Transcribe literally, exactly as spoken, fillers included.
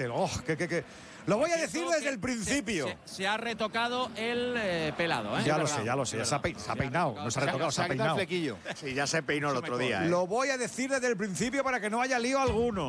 hacer. Oh, que, que, que. Lo voy a decir desde el principio. Se, se, se ha retocado el eh, pelado, ¿eh? Ya lo sé, ya lo sé. Ya se ha, pe se ha peinado. No se ha retocado, se ha peinado. Sí, ya se peinó el otro día. ¿eh? Lo voy a decir desde el principio para que no haya lío alguno.